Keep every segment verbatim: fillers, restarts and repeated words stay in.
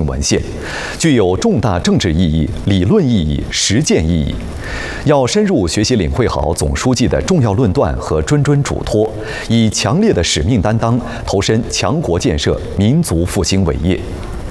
文献，具有重大政治意义、理论意义、实践意义。要深入学习领会好总书记的重要论断和谆谆嘱托，以强烈的使命担当，投身强国建设、民族复兴伟业。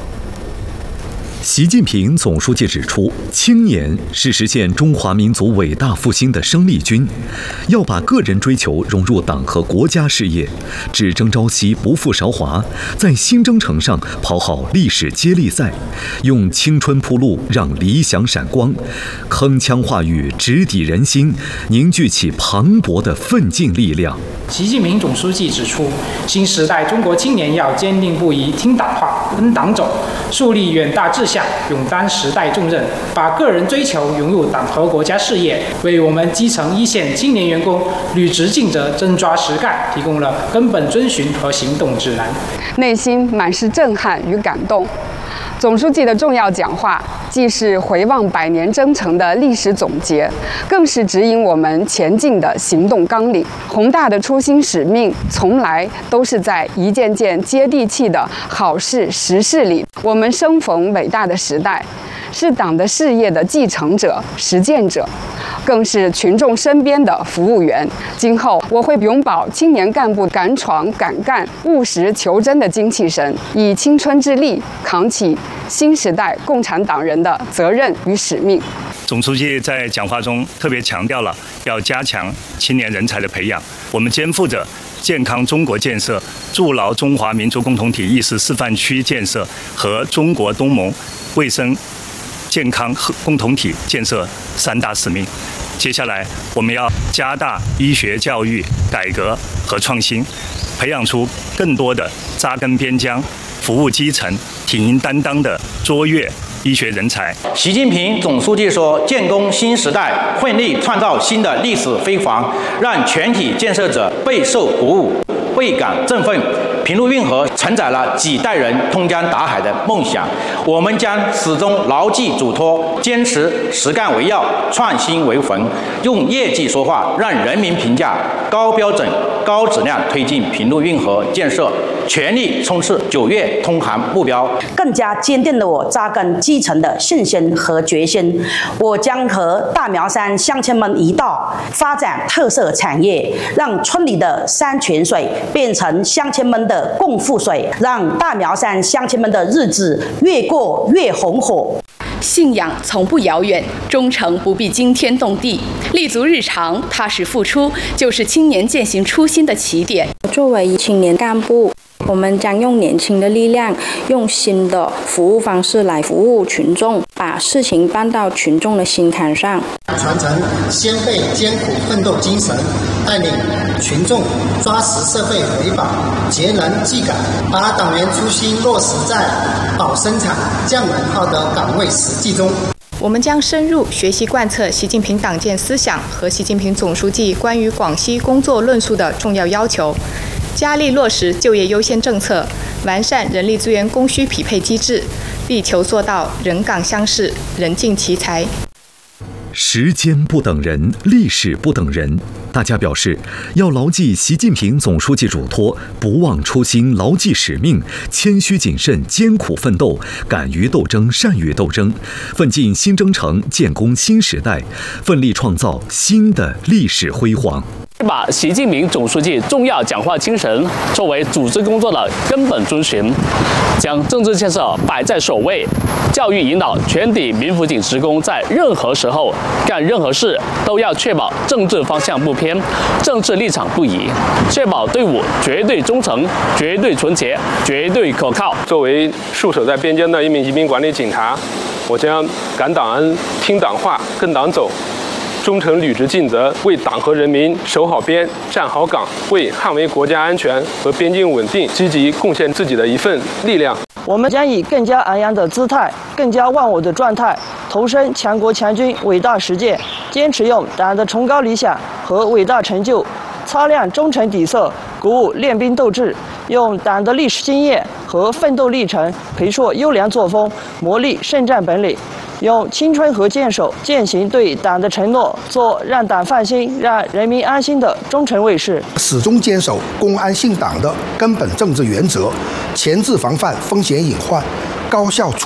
习近平总书记指出，青年是实现中华民族伟大复兴的生力军，要把个人追求融入党和国家事业，只争朝夕，不负韶华，在新征程上跑好历史接力赛，用青春铺路，让理想闪光，铿锵话语直抵人心，凝聚起磅礴的奋进力量。 习近平总书记指出，新时代中国青年要坚定不移听党话、跟党走，树立远大志向，勇担时代重任，把个人追求融入党和国家事业，为我们基层一线青年员工履职尽责、真抓实干提供了根本遵循和行动指南。 内心满是震撼与感动。总书记的重要讲话，既是回望百年征程的历史总结，更是指引我们前进的行动纲领。宏大的初心使命，从来都是在一件件接地气的好事实事里。我们生逢伟大的时代，是党的事业的继承者、实践者，更是群众身边的服务员。今后我会永葆青年干部敢闯敢干、务实求真的精气神，以青春之力扛起新时代共产党人的责任与使命。 总书记在讲话中特别强调了要加强青年人才的培养，我们肩负着健康中国建设、筑牢中华民族共同体意识示范区建设和中国东盟卫生健康共同体建设三大使命。接下来，我们要加大医学教育改革和创新，培养出更多的扎根边疆、服务基层、挺膺担当的卓越医学人才。 习近平总书记说：“建功新时代，奋力创造新的历史辉煌，让全体建设者备受鼓舞，倍感振奋。”平陆运河承载了几代人通江达海的梦想，我们将始终牢记嘱托，坚持实干为要，创新为魂，用业绩说话，让人民评价，高标准、高质量推进平陆运河建设，全力冲刺九月通航目标， 更加坚定了我扎根基层的信心和决心。我将和大苗山乡亲们一道，发展特色产业，让村里的山泉水变成乡亲们的共富水，让大苗山乡亲们的日子越过越红火。 信仰从不遥远，忠诚不必惊天动地，立足日常，踏实付出，就是青年践行初心的起点。 作为青年干部，我们将用年轻的力量，用新的服务方式来服务群众，把事情办到群众的心坎上。 传承先辈艰苦奋斗精神，带领群众抓实社会维保、节能技改，把党员初心落实在保生产、降能耗的岗位实际中。 我们将深入学习贯彻习近平党建思想和习近平总书记关于广西工作论述的重要要求，加力落实就业优先政策，完善人力资源供需匹配机制，力求做到人岗相适、人尽其才。 时间不等人，历史不等人。大家表示，要牢记习近平总书记嘱托，不忘初心，牢记使命，谦虚谨慎，艰苦奋斗，敢于斗争，善于斗争，奋进新征程，建功新时代，奋力创造新的历史辉煌。 把习近平总书记重要讲话精神作为组织工作的根本遵循，将政治建设摆在首位，教育引导全体民辅警职工在任何时候干任何事都要确保政治方向不偏，政治立场不移，确保队伍绝对忠诚、绝对纯洁、绝对可靠。 作为戍守在边疆的一名移民管理警察，我将感党恩、听党话、跟党走，忠诚履职尽责，为党和人民守好边、站好岗，为捍卫国家安全和边境稳定积极贡献自己的一份力量。 我们将以更加昂扬的姿态、更加忘我的状态，投身强国强军伟大实践，坚持用党的崇高理想和伟大成就擦亮忠诚底色，鼓舞练兵斗志，用党的历史经验和奋斗历程培硕优良作风，磨砺胜战本领，用青春和坚守践行对党的承诺，做让党放心、让人民安心的忠诚卫士， 始终坚守公安信党的根本政治原则，前置防范风险隐患，高效处